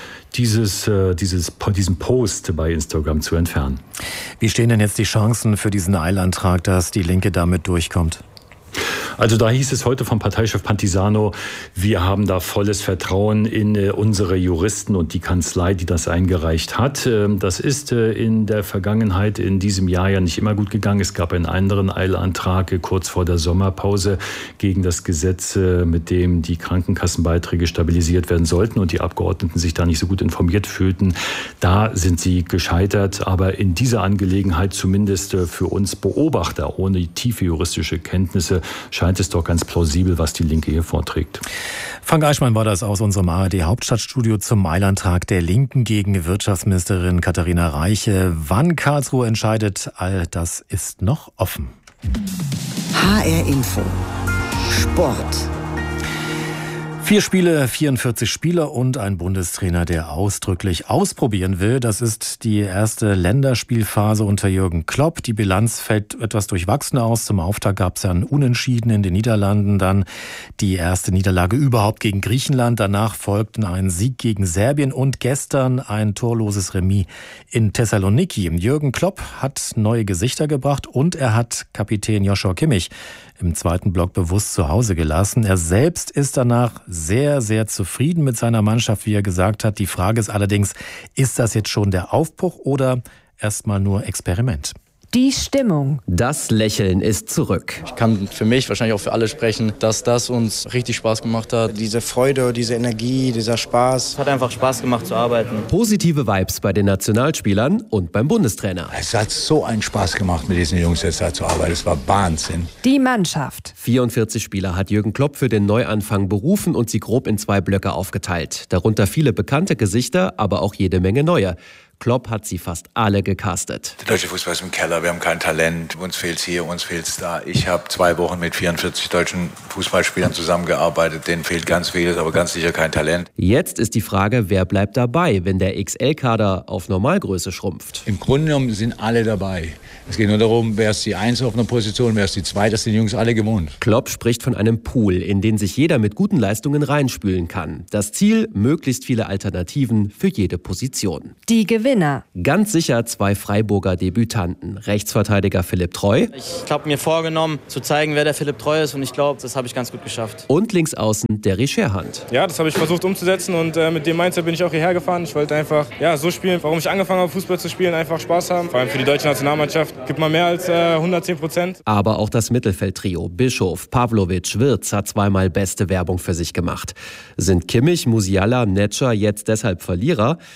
O: diesen Post bei Instagram zu entfernen.
F: Wie stehen denn jetzt die Chancen für diesen Eilantrag, dass die Linke damit durchkommt?
O: Also da hieß es heute vom Parteichef Pantisano, wir haben da volles Vertrauen in unsere Juristen und die Kanzlei, die das eingereicht hat. Das ist in der Vergangenheit in diesem Jahr ja nicht immer gut gegangen. Es gab einen anderen Eilantrag kurz vor der Sommerpause gegen das Gesetz, mit dem die Krankenkassenbeiträge stabilisiert werden sollten und die Abgeordneten sich da nicht so gut informiert fühlten. Da sind sie gescheitert. Aber in dieser Angelegenheit, zumindest für uns Beobachter ohne tiefe juristische Kenntnisse, scheint es doch ganz plausibel, was die Linke hier vorträgt.
F: Frank Eichmann war das aus unserem ARD-Hauptstadtstudio zum Eilantrag der Linken gegen Wirtschaftsministerin Katharina Reiche. Wann Karlsruhe entscheidet, all das ist noch offen.
A: HR Info. Sport.
F: 4 Spiele, 44 Spieler und ein Bundestrainer, der ausdrücklich ausprobieren will. Das ist die erste Länderspielphase unter Jürgen Klopp. Die Bilanz fällt etwas durchwachsen aus. Zum Auftakt gab es ja ein Unentschieden in den Niederlanden, dann die erste Niederlage überhaupt gegen Griechenland. Danach folgten ein Sieg gegen Serbien und gestern ein torloses Remis in Thessaloniki. Jürgen Klopp hat neue Gesichter gebracht und er hat Kapitän Joshua Kimmich im zweiten Block bewusst zu Hause gelassen. Er selbst ist danach sehr, sehr zufrieden mit seiner Mannschaft, wie er gesagt hat. Die Frage ist allerdings, ist das jetzt schon der Aufbruch oder erstmal nur Experiment?
P: Die Stimmung.
Q: Das Lächeln ist zurück.
R: Ich kann für mich, wahrscheinlich auch für alle sprechen, dass das uns richtig Spaß gemacht hat.
S: Diese Freude, diese Energie, dieser Spaß.
R: Es hat einfach Spaß gemacht zu arbeiten.
Q: Positive Vibes bei den Nationalspielern und beim Bundestrainer.
T: Es hat so einen Spaß gemacht, mit diesen Jungs jetzt da zu arbeiten. Es war Wahnsinn.
P: Die Mannschaft.
Q: 44 Spieler hat Jürgen Klopp für den Neuanfang berufen und sie grob in 2 Blöcke aufgeteilt. Darunter viele bekannte Gesichter, aber auch jede Menge neue. Klopp hat sie fast alle gecastet.
T: Der deutsche Fußball ist im Keller, wir haben kein Talent. Uns fehlt's hier, uns fehlt's da. Ich habe 2 Wochen mit 44 deutschen Fußballspielern zusammengearbeitet. Denen fehlt ganz vieles, aber ganz sicher kein Talent.
Q: Jetzt ist die Frage, wer bleibt dabei, wenn der XL-Kader auf Normalgröße schrumpft?
T: Im Grunde genommen sind alle dabei. Es geht nur darum, wer ist die 1 auf einer Position, wer ist die 2, das sind die Jungs alle gewohnt.
Q: Klopp spricht von einem Pool, in den sich jeder mit guten Leistungen reinspülen kann. Das Ziel, möglichst viele Alternativen für jede Position.
P: Die Gewinner.
Q: Ganz sicher 2 Freiburger Debütanten. Rechtsverteidiger Philipp Treu.
R: Ich habe mir vorgenommen, zu zeigen, wer der Philipp Treu ist und ich glaube, das habe ich ganz gut geschafft.
Q: Und links außen der Richer-Hand.
U: Ja, das habe ich versucht umzusetzen und mit dem Mindset bin ich auch hierher gefahren. Ich wollte einfach so spielen, warum ich angefangen habe, Fußball zu spielen, einfach Spaß haben. Vor allem für die deutsche Nationalmannschaft gibt man mehr als 110%.
Q: Aber auch das Mittelfeldtrio Bischof, Pavlovic, Wirtz hat 2-mal beste Werbung für sich gemacht. Sind Kimmich, Musiala, Netscher jetzt deshalb Verlierer?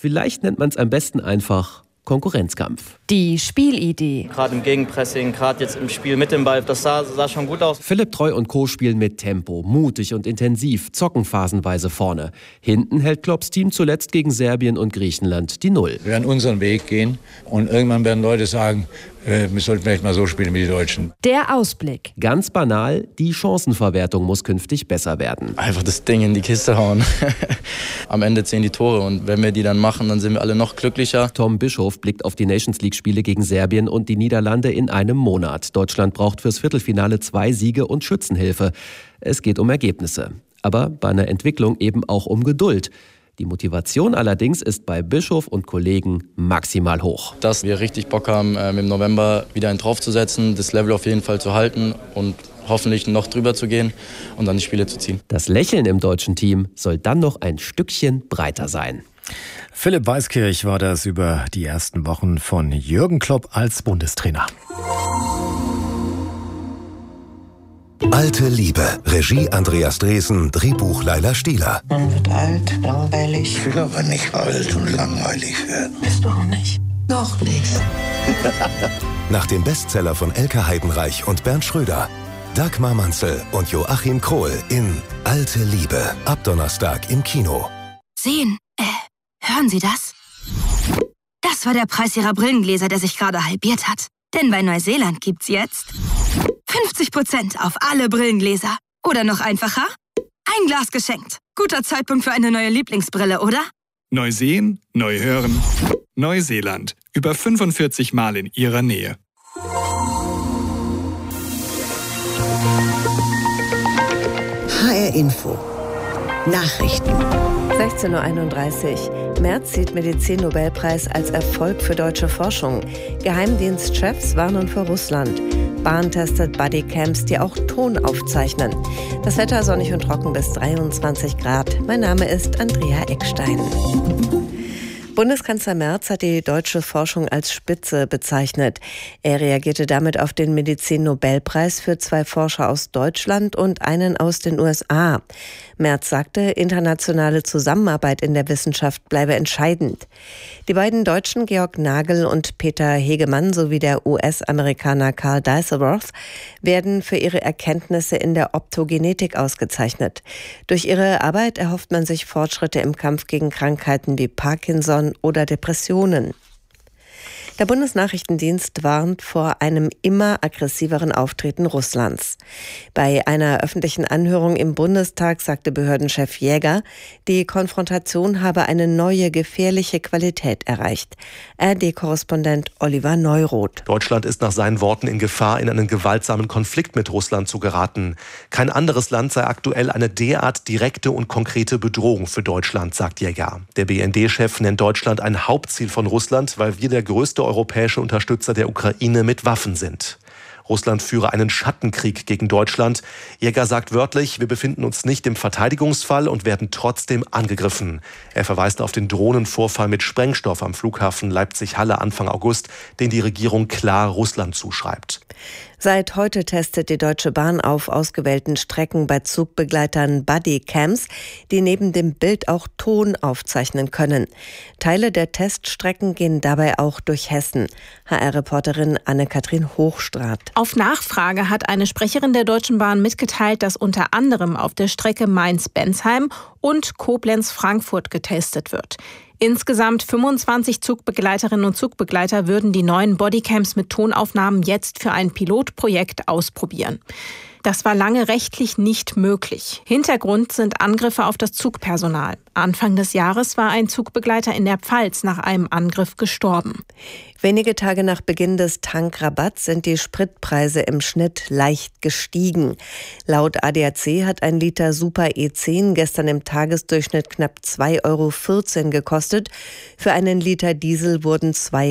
Q: Vielleicht nennt man es am besten einfach Konkurrenzkampf.
P: Die Spielidee.
R: Gerade im Gegenpressing, gerade jetzt im Spiel mit dem Ball, das sah schon gut aus.
Q: Philipp Treu und Co. spielen mit Tempo, mutig und intensiv, zocken phasenweise vorne. Hinten hält Klopps Team zuletzt gegen Serbien und Griechenland die Null.
T: Wir werden unseren Weg gehen und irgendwann werden Leute sagen, wir sollten vielleicht mal so spielen wie die Deutschen.
P: Der Ausblick.
Q: Ganz banal, die Chancenverwertung muss künftig besser werden.
R: Einfach das Ding in die Kiste hauen. Am Ende zählen die Tore und wenn wir die dann machen, dann sind wir alle noch glücklicher.
Q: Tom Bischof blickt auf die Nations-League-Spiele gegen Serbien und die Niederlande in einem Monat. Deutschland braucht fürs Viertelfinale 2 Siege und Schützenhilfe. Es geht um Ergebnisse. Aber bei einer Entwicklung eben auch um Geduld. Die Motivation allerdings ist bei Bischof und Kollegen maximal hoch.
R: Dass wir richtig Bock haben, im November wieder einen draufzusetzen, das Level auf jeden Fall zu halten und hoffentlich noch drüber zu gehen und dann die Spiele zu ziehen.
Q: Das Lächeln im deutschen Team soll dann noch ein Stückchen breiter sein.
F: Philipp Weiskirch war das über die ersten Wochen von Jürgen Klopp als Bundestrainer.
C: Alte Liebe. Regie Andreas Dresen, Drehbuch Laila Stieler.
V: Man wird alt, langweilig.
W: Ich will aber nicht alt und langweilig werden.
V: Bist du auch nicht. Noch nicht.
C: Nach dem Bestseller von Elke Heidenreich und Bernd Schröder. Dagmar Manzel und Joachim Krohl in Alte Liebe. Ab Donnerstag im Kino.
X: Sehen, hören Sie das? Das war der Preis Ihrer Brillengläser, der sich gerade halbiert hat. Denn bei Neuseeland gibt's jetzt 50% auf alle Brillengläser. Oder noch einfacher, ein Glas geschenkt. Guter Zeitpunkt für eine neue Lieblingsbrille, oder?
Y: Neu sehen, neu hören. Neuseeland. Über 45 Mal in Ihrer Nähe.
A: HR Info. Nachrichten.
B: 16.31 Uhr. Merz sieht Medizin-Nobelpreis als Erfolg für deutsche Forschung. Geheimdienstchefs warnen vor Russland. Bahn testet Bodycams, die auch Ton aufzeichnen. Das Wetter sonnig und trocken bis 23 Grad. Mein Name ist Andrea Eckstein. Bundeskanzler Merz hat die deutsche Forschung als Spitze bezeichnet. Er reagierte damit auf den Medizin-Nobelpreis für 2 Forscher aus Deutschland und einen aus den USA. Merz sagte, internationale Zusammenarbeit in der Wissenschaft bleibe entscheidend. Die beiden Deutschen Georg Nagel und Peter Hegemann sowie der US-Amerikaner Carl Dieselworth werden für ihre Erkenntnisse in der Optogenetik ausgezeichnet. Durch ihre Arbeit erhofft man sich Fortschritte im Kampf gegen Krankheiten wie Parkinson oder Depressionen. Der Bundesnachrichtendienst warnt vor einem immer aggressiveren Auftreten Russlands. Bei einer öffentlichen Anhörung im Bundestag sagte Behördenchef Jäger, die Konfrontation habe eine neue, gefährliche Qualität erreicht. ARD-Korrespondent Oliver Neuroth.
Z: Deutschland ist nach seinen Worten in Gefahr, in einen gewaltsamen Konflikt mit Russland zu geraten. Kein anderes Land sei aktuell eine derart direkte und konkrete Bedrohung für Deutschland, sagt Jäger. Der BND-Chef nennt Deutschland ein Hauptziel von Russland, weil wir der größte europäische Unterstützer der Ukraine mit Waffen sind. Russland führe einen Schattenkrieg gegen Deutschland. Jäger sagt wörtlich, wir befinden uns nicht im Verteidigungsfall und werden trotzdem angegriffen. Er verweist auf den Drohnenvorfall mit Sprengstoff am Flughafen Leipzig-Halle Anfang August, den die Regierung klar Russland zuschreibt.
B: Seit heute testet die Deutsche Bahn auf ausgewählten Strecken bei Zugbegleitern Bodycams, die neben dem Bild auch Ton aufzeichnen können. Teile der Teststrecken gehen dabei auch durch Hessen. HR-Reporterin Anne-Kathrin Hochstraat.
E: Auf Nachfrage hat eine Sprecherin der Deutschen Bahn mitgeteilt, dass unter anderem auf der Strecke Mainz-Bensheim und Koblenz-Frankfurt getestet wird. Insgesamt 25 Zugbegleiterinnen und Zugbegleiter würden die neuen Bodycams mit Tonaufnahmen jetzt für ein Pilotprojekt ausprobieren. Das war lange rechtlich nicht möglich. Hintergrund sind Angriffe auf das Zugpersonal. Anfang des Jahres war ein Zugbegleiter in der Pfalz nach einem Angriff gestorben.
B: Wenige Tage nach Beginn des Tankrabatts sind die Spritpreise im Schnitt leicht gestiegen. Laut ADAC hat ein Liter Super E10 gestern im Tagesdurchschnitt knapp 2,14 € gekostet. Für einen Liter Diesel wurden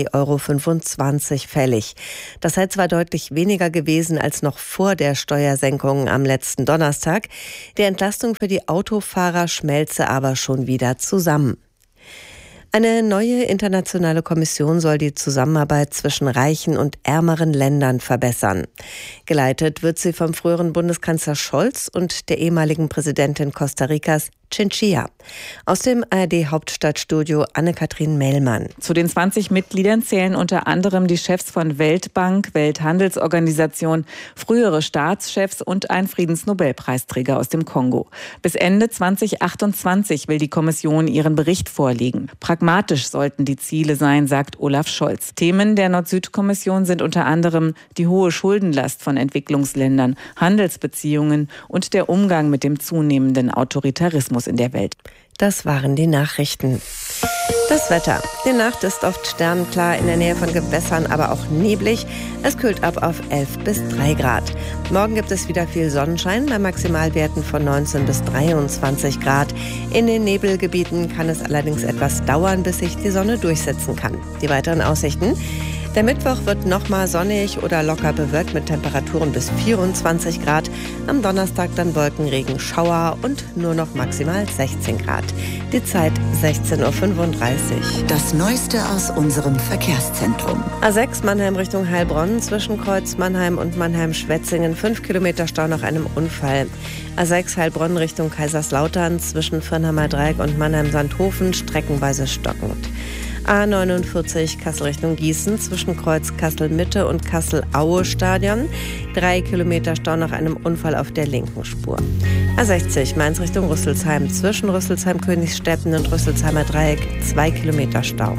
B: 2,25 € fällig. Das sei zwar deutlich weniger gewesen als noch vor der Steuersenkung am letzten Donnerstag. Die Entlastung für die Autofahrer schmelze aber schon wieder zusammen. Eine neue internationale Kommission soll die Zusammenarbeit zwischen reichen und ärmeren Ländern verbessern. Geleitet wird sie vom früheren Bundeskanzler Scholz und der ehemaligen Präsidentin Costa Ricas Chinchilla. Aus dem ARD-Hauptstadtstudio Anne-Kathrin Mellmann.
D: Zu den 20 Mitgliedern zählen unter anderem die Chefs von Weltbank, Welthandelsorganisation, frühere Staatschefs und ein Friedensnobelpreisträger aus dem Kongo. Bis Ende 2028 will die Kommission ihren Bericht vorlegen. Pragmatisch sollten die Ziele sein, sagt Olaf Scholz. Themen der Nord-Süd-Kommission sind unter anderem die hohe Schuldenlast von Entwicklungsländern, Handelsbeziehungen und der Umgang mit dem zunehmenden Autoritarismus in der Welt.
B: Das waren die Nachrichten. Das Wetter. Die Nacht ist oft sternklar, in der Nähe von Gewässern, aber auch neblig. Es kühlt ab auf 11 bis 3 Grad. Morgen gibt es wieder viel Sonnenschein bei Maximalwerten von 19 bis 23 Grad. In den Nebelgebieten kann es allerdings etwas dauern, bis sich die Sonne durchsetzen kann. Die weiteren Aussichten. Der Mittwoch wird nochmal sonnig oder locker bewölkt mit Temperaturen bis 24 Grad. Am Donnerstag dann Wolkenregen, Schauer und nur noch maximal 16 Grad. Die Zeit 16:35 Uhr.
A: Das Neueste aus unserem Verkehrszentrum.
B: A6 Mannheim Richtung Heilbronn, zwischen Kreuz Mannheim und Mannheim-Schwetzingen, 5 Kilometer Stau nach einem Unfall. A6 Heilbronn Richtung Kaiserslautern, zwischen Firnheimer Dreieck und Mannheim-Sandhofen, streckenweise stockend. A49 Kassel Richtung Gießen, zwischen Kreuz Kassel-Mitte und Kassel-Aue-Stadion. 3 Kilometer Stau nach einem Unfall auf der linken Spur. A60 Mainz Richtung Rüsselsheim, zwischen Rüsselsheim-Königsstetten und Rüsselsheimer Dreieck. 2 Kilometer Stau.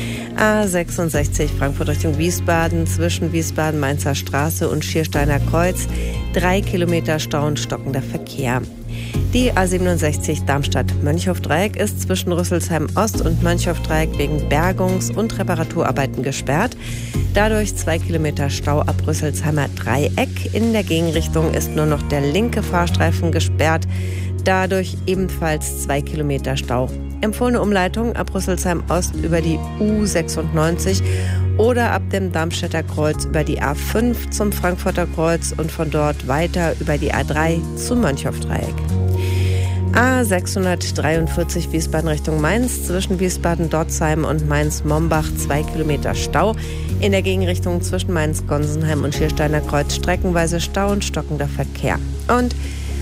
B: A66 Frankfurt Richtung Wiesbaden, zwischen Wiesbaden-Mainzer Straße und Schiersteiner Kreuz. 3 Kilometer Stau und stockender Verkehr. Die A67 Darmstadt-Mönchhof-Dreieck ist zwischen Rüsselsheim-Ost und Mönchhof-Dreieck wegen Bergungs- und Reparaturarbeiten gesperrt. Dadurch 2 Kilometer Stau ab Rüsselsheimer Dreieck. In der Gegenrichtung ist nur noch der linke Fahrstreifen gesperrt. Dadurch ebenfalls 2 Kilometer Stau. Empfohlene Umleitung ab Rüsselsheim-Ost über die U96 oder ab dem Darmstädter Kreuz über die A5 zum Frankfurter Kreuz und von dort weiter über die A3 zum Mönchhof-Dreieck. A643 Wiesbaden Richtung Mainz, zwischen Wiesbaden-Dotzheim und Mainz-Mombach 2 Kilometer Stau. In der Gegenrichtung zwischen Mainz-Gonsenheim und Schiersteiner Kreuz streckenweise Stau und stockender Verkehr. Und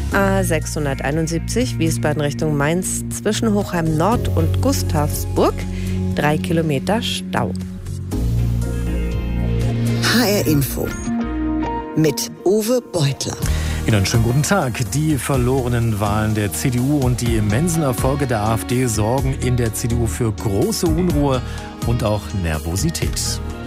B: A671 Wiesbaden Richtung Mainz, zwischen Hochheim Nord und Gustavsburg 3 Kilometer Stau.
A: HR Info mit Uwe Beutler.
F: Ihnen einen schönen guten Tag. Die verlorenen Wahlen der CDU und die immensen Erfolge der AfD sorgen in der CDU für große Unruhe und auch Nervosität.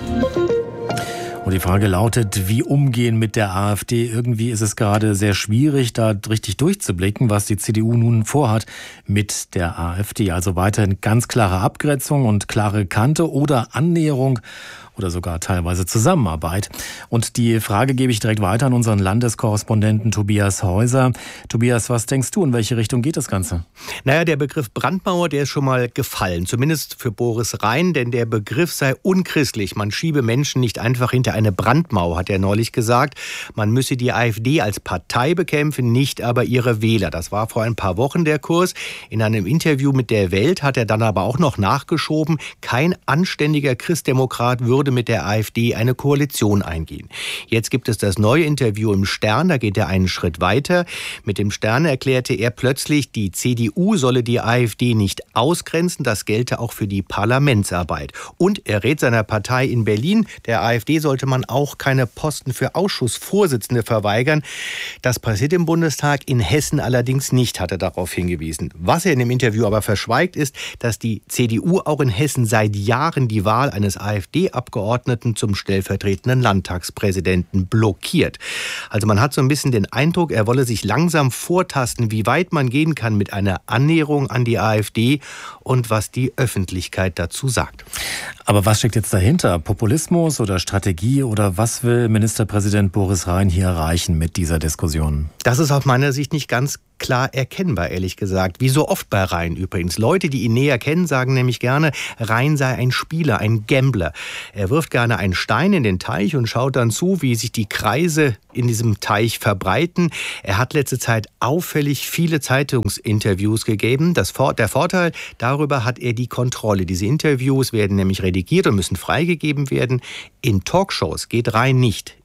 F: Und die Frage lautet, wie umgehen mit der AfD? Irgendwie ist es gerade sehr schwierig, da richtig durchzublicken, was die CDU nun vorhat mit der AfD. Also weiterhin ganz klare Abgrenzung und klare Kante oder Annäherung oder sogar teilweise Zusammenarbeit. Und die Frage gebe ich direkt weiter an unseren Landeskorrespondenten Tobias Häuser. Tobias, was denkst du, in welche Richtung geht das Ganze?
G: Naja, der Begriff Brandmauer, der ist schon mal gefallen. Zumindest für Boris Rhein, denn der Begriff sei unchristlich. Man schiebe Menschen nicht einfach hinter eine Brandmauer, hat er neulich gesagt. Man müsse die AfD als Partei bekämpfen, nicht aber ihre Wähler. Das war vor ein paar Wochen der Kurs. In einem Interview mit der Welt hat er dann aber auch noch nachgeschoben, kein anständiger Christdemokrat würde mit der AfD eine Koalition eingehen. Jetzt gibt es das neue Interview im Stern, da geht er einen Schritt weiter. Mit dem Stern erklärte er plötzlich, die CDU solle die AfD nicht ausgrenzen, das gelte auch für die Parlamentsarbeit. Und er rät seiner Partei in Berlin, der AfD sollte man auch keine Posten für Ausschussvorsitzende verweigern. Das passiert im Bundestag, in Hessen allerdings nicht, hat er darauf hingewiesen. Was er in dem Interview aber verschweigt, ist, dass die CDU auch in Hessen seit Jahren die Wahl eines AfD-Abgeordneten zum stellvertretenden Landtagspräsidenten blockiert. Also man hat so ein bisschen den Eindruck, er wolle sich langsam vortasten, wie weit man gehen kann mit einer Annäherung an die AfD und was die Öffentlichkeit dazu sagt.
F: Aber was steckt jetzt dahinter? Populismus oder Strategie oder was will Ministerpräsident Boris Rhein hier erreichen mit dieser Diskussion?
G: Das ist aus meiner Sicht nicht ganz klar erkennbar, ehrlich gesagt. Wie so oft bei Rhein übrigens. Leute, die ihn näher kennen, sagen nämlich gerne, Rhein sei ein Spieler, ein Gambler. Er wirft gerne einen Stein in den Teich und schaut dann zu, wie sich die Kreise in diesem Teich verbreiten. Er hat letzte Zeit auffällig viele Zeitungsinterviews gegeben. Der Vorteil, darüber hat er die Kontrolle. Diese Interviews werden nämlich redigiert und müssen freigegeben werden. In Talkshows geht Rhein nicht.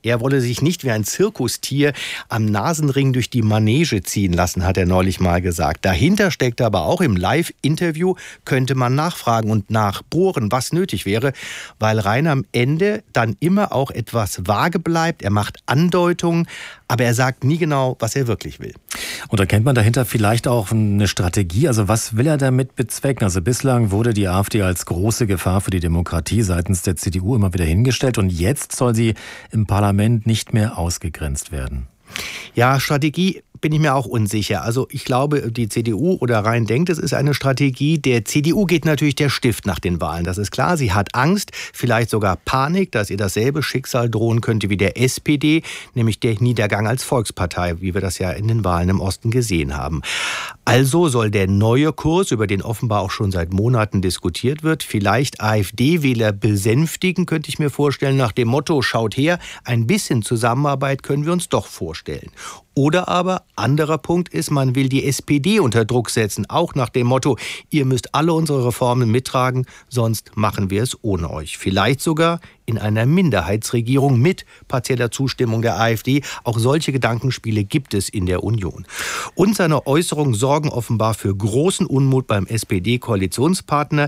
G: Er wolle sich nicht wie ein Zirkustier am Nasenring durch die Manege ziehen lassen, hat er neulich mal gesagt. Dahinter steckt aber auch, im Live-Interview könnte man nachfragen und nachbohren, was nötig wäre, weil Rhein am Ende dann immer auch etwas vage bleibt. Er macht Andeutungen, aber er sagt nie genau, was er wirklich will.
F: Und erkennt man dahinter vielleicht auch eine Strategie? Also was will er damit bezwecken? Also bislang wurde die AfD als große Gefahr für die Demokratie seitens der CDU immer wieder hingestellt und jetzt soll sie im Parlament nicht mehr ausgegrenzt werden.
G: Ja, Strategie bin ich mir auch unsicher. Also ich glaube, die CDU oder Rhein denkt, es ist eine Strategie. Der CDU geht natürlich der Stift nach den Wahlen. Das ist klar. Sie hat Angst, vielleicht sogar Panik, dass ihr dasselbe Schicksal drohen könnte wie der SPD, nämlich der Niedergang als Volkspartei, wie wir das ja in den Wahlen im Osten gesehen haben. Also soll der neue Kurs, über den offenbar auch schon seit Monaten diskutiert wird, vielleicht AfD-Wähler besänftigen, könnte ich mir vorstellen, nach dem Motto, schaut her, ein bisschen Zusammenarbeit können wir uns doch vorstellen. Oder aber, anderer Punkt ist, man will die SPD unter Druck setzen, auch nach dem Motto, ihr müsst alle unsere Reformen mittragen, sonst machen wir es ohne euch. Vielleicht sogar in einer Minderheitsregierung mit partieller Zustimmung der AfD. Auch solche Gedankenspiele gibt es in der Union. Und seine Äußerungen sorgen offenbar für großen Unmut beim SPD-Koalitionspartner.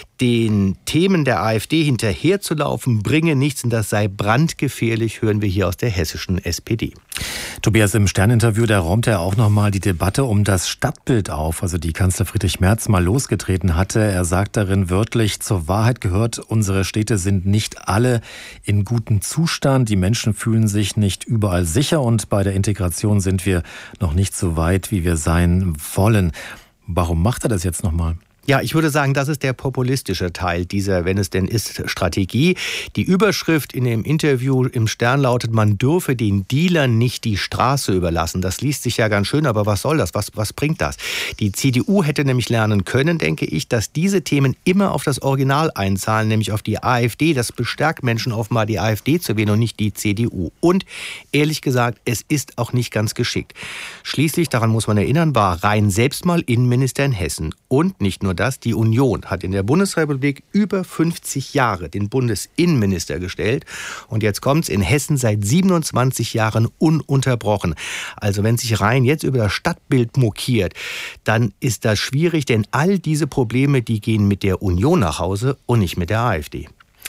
G: Den Themen der AfD hinterherzulaufen, bringe nichts und das sei brandgefährlich, hören wir hier aus der hessischen SPD.
F: Tobias, im Stern-Interview, da räumt er auch nochmal die Debatte um das Stadtbild auf, also die Kanzler Friedrich Merz mal losgetreten hatte. Er sagt darin wörtlich, zur Wahrheit gehört, unsere Städte sind nicht alle in gutem Zustand. Die Menschen fühlen sich nicht überall sicher und bei der Integration sind wir noch nicht so weit, wie wir sein wollen. Warum macht er das jetzt nochmal?
G: Ja, ich würde sagen, das ist der populistische Teil dieser, wenn es denn ist, Strategie. Die Überschrift in dem Interview im Stern lautet, man dürfe den Dealern nicht die Straße überlassen. Das liest sich ja ganz schön, aber was soll das? Was bringt das? Die CDU hätte nämlich lernen können, denke ich, dass diese Themen immer auf das Original einzahlen, nämlich auf die AfD. Das bestärkt Menschen offenbar, die AfD zu wählen und nicht die CDU. Und ehrlich gesagt, es ist auch nicht ganz geschickt. Schließlich, daran muss man erinnern, war Rhein selbst mal Innenminister in Hessen. Und nicht nur das, die Union hat in der Bundesrepublik über 50 Jahre den Bundesinnenminister gestellt. Und jetzt kommt's, in Hessen seit 27 Jahren ununterbrochen. Also wenn sich Rhein jetzt über das Stadtbild mokiert, dann ist das schwierig, denn all diese Probleme, die gehen mit der Union nach Hause und nicht mit der AfD.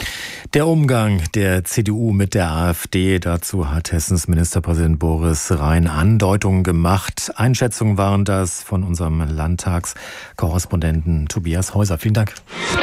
F: Der Umgang der CDU mit der AfD, dazu hat Hessens Ministerpräsident Boris Rhein Andeutungen gemacht. Einschätzungen waren das von unserem Landtagskorrespondenten Tobias Häuser. Vielen Dank.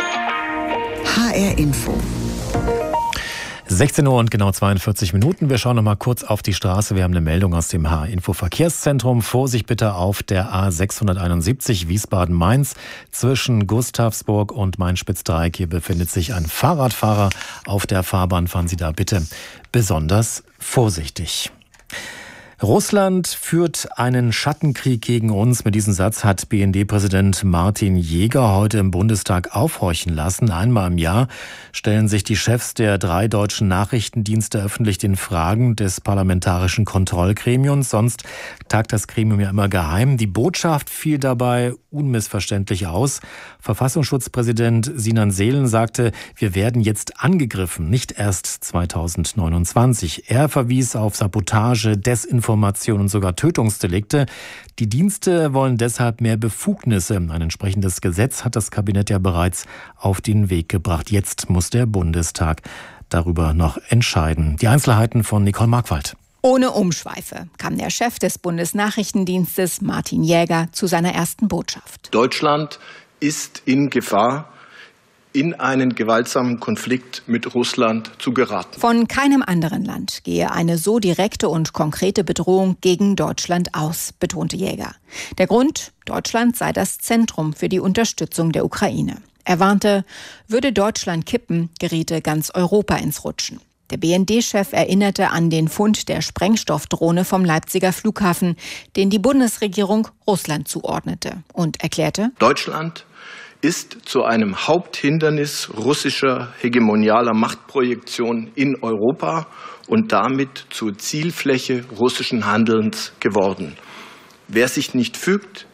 A: HR Info.
F: 16 Uhr und genau 42 Minuten. Wir schauen noch mal kurz auf die Straße. Wir haben eine Meldung aus dem HR-Info-Verkehrszentrum. Vorsicht bitte auf der A671 Wiesbaden-Mainz. Zwischen Gustavsburg und Main-Spitz-Dreieck hier befindet sich ein Fahrradfahrer auf der Fahrbahn. Fahren Sie da bitte besonders vorsichtig. Russland führt einen Schattenkrieg gegen uns. Mit diesem Satz hat BND-Präsident Martin Jäger heute im Bundestag aufhorchen lassen. Einmal im Jahr stellen sich die Chefs der 3 deutschen Nachrichtendienste öffentlich den Fragen des parlamentarischen Kontrollgremiums. Sonst tagt das Gremium ja immer geheim. Die Botschaft fiel dabei unmissverständlich aus. Verfassungsschutzpräsident Sinan Seelen sagte, wir werden jetzt angegriffen, nicht erst 2029. Er verwies auf Sabotage, Desinformation und sogar Tötungsdelikte. Die Dienste wollen deshalb mehr Befugnisse. Ein entsprechendes Gesetz hat das Kabinett ja bereits auf den Weg gebracht. Jetzt muss der Bundestag darüber noch entscheiden. Die Einzelheiten von Nicole Markwald.
H: Ohne Umschweife kam der Chef des Bundesnachrichtendienstes Martin Jäger zu seiner ersten Botschaft.
I: Deutschland ist in Gefahr, in einen gewaltsamen Konflikt mit Russland zu geraten.
H: Von keinem anderen Land gehe eine so direkte und konkrete Bedrohung gegen Deutschland aus, betonte Jäger. Der Grund, Deutschland sei das Zentrum für die Unterstützung der Ukraine. Er warnte, würde Deutschland kippen, geriete ganz Europa ins Rutschen. Der BND-Chef erinnerte an den Fund der Sprengstoffdrohne vom Leipziger Flughafen, den die Bundesregierung Russland zuordnete, und erklärte:
I: Deutschland ist zu einem Haupthindernis russischer hegemonialer Machtprojektion in Europa und damit zur Zielfläche russischen Handelns geworden. Wer sich nicht fügt,